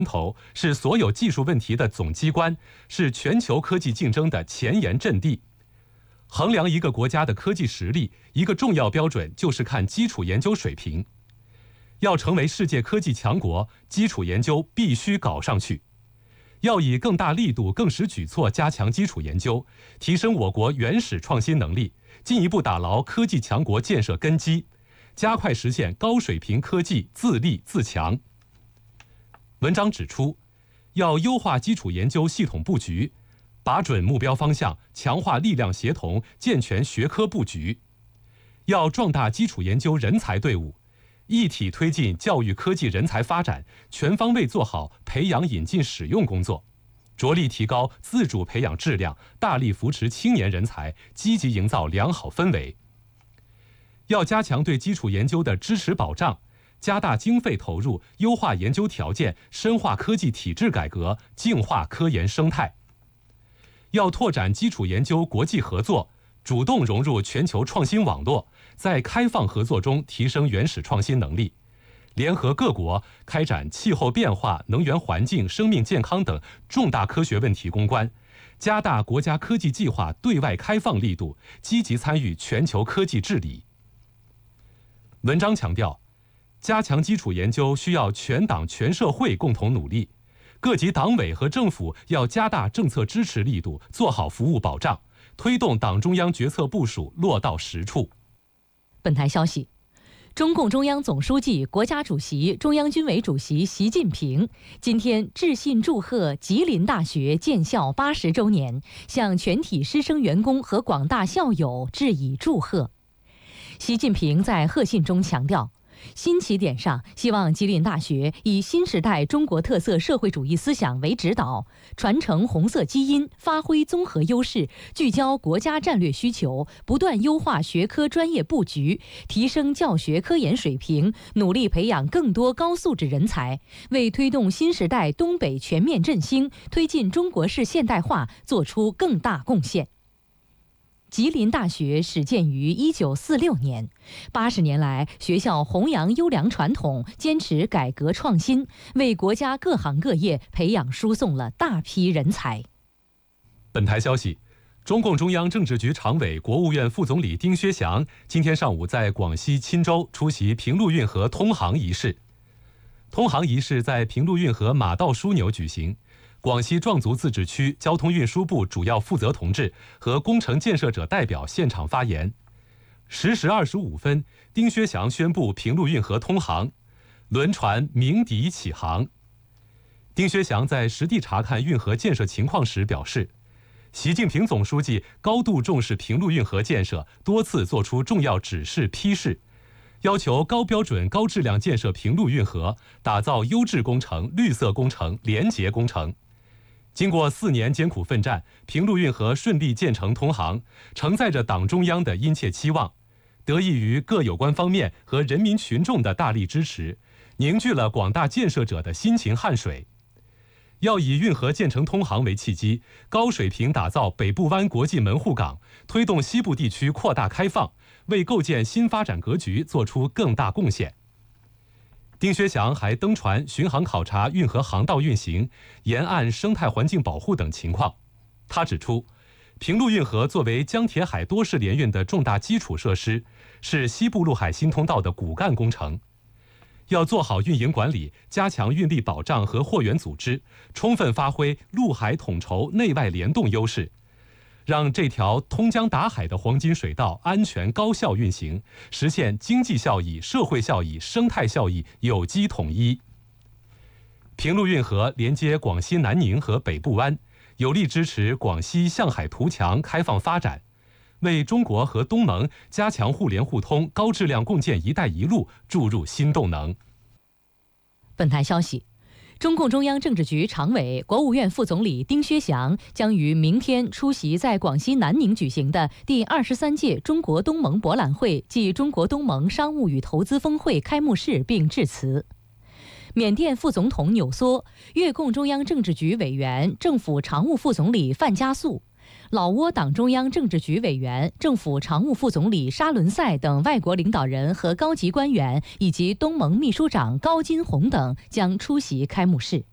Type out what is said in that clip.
头，是所有技术问题的总机关，是全球科技竞争的前沿阵地。衡量一个国家的科技实力，一个重要标准就是看基础研究水平。要成为世界科技强国，基础研究必须搞上去。要以更大力度、更实举措加强基础研究，提升我国原始创新能力，进一步打牢科技强国建设根基，加快实现高水平科技自立自强。文章指出，要优化基础研究系统布局，把准目标方向，强化力量协同，健全学科布局。要壮大基础研究人才队伍，一体推进教育科技人才发展，全方位做好培养引进使用工作，着力提高自主培养质量，大力扶持青年人才，积极营造良好氛围。要加强对基础研究的支持保障，加大经费投入，优化研究条件，深化科技体制改革，净化科研生态。要拓展基础研究国际合作，主动融入全球创新网络，在开放合作中提升原始创新能力，联合各国开展气候变化、能源环境、生命健康等重大科学问题攻关，加大国家科技计划对外开放力度，积极参与全球科技治理。文章强调，加强基础研究需要全党全社会共同努力，各级党委和政府要加大政策支持力度，做好服务保障，推动党中央决策部署落到实处。 本台消息，中共中央总书记、国家主席、中央军委主席习近平今天致信祝贺吉林大学建校80周年，向全体师生员工和广大校友致以祝贺。习近平在贺信中强调，新起点上，希望吉林大学以新时代中国特色社会主义思想为指导，传承红色基因，发挥综合优势，聚焦国家战略需求，不断优化学科专业布局，提升教学科研水平，努力培养更多高素质人才，为推动新时代东北全面振兴、推进中国式现代化作出更大贡献。吉林大学始建于1946年，80年来，学校弘扬优良传统，坚持改革创新，为国家各行各业培养输送了大批人才。 本台消息，中共中央政治局常委、国务院副总理丁薛祥今天上午在广西钦州出席平陆运河通航仪式。通航仪式在平陆运河马道枢纽举行。广西壮族自治区交通运输部主要负责同志和工程建设者代表现场发言。10时25分，丁薛祥宣布平陆运河通航，轮船鸣笛起航。丁薛祥在实地查看运河建设情况时表示，习近平总书记高度重视平陆运河建设，多次作出重要指示批示，要求高标准、高质量建设平陆运河，打造优质工程、绿色工程、廉洁工程。经过4年艰苦奋战，平陆运河顺利建成通航，承载着党中央的殷切期望，得益于各有关方面和人民群众的大力支持，凝聚了广大建设者的辛勤汗水。要以运河建成通航为契机，高水平打造北部湾国际门户港，推动西部地区扩大开放，为构建新发展格局做出更大贡献。丁薛祥还登船巡航考察运河航道运行、沿岸生态环境保护等情况。他指出，平陆运河作为江铁海多式联运的重大基础设施，是西部陆海新通道的骨干工程。要做好运营管理，加强运力保障和货源组织，充分发挥陆海统筹、内外联动优势，让这条通江达海的黄金水道安全高效运行，实现经济效益、社会效益、生态效益有机统一。平陆运河连接广西南宁和北部湾，有力支持广西向海图强开放发展，为中国和东盟加强互联互通、高质量共建“一带一路”注入新动能。 本台消息，中共中央政治局常委、国务院副总理丁薛祥将于明天出席在广西南宁举行的第23届中国东盟博览会暨中国东盟商务与投资峰会开幕式并致辞。缅甸副总统纽梭、越共中央政治局委员、政府常务副总理范加素、老挝党中央政治局委员、政府常务副总理沙伦塞等外国领导人和高级官员，以及东盟秘书长高金洪等将出席开幕式。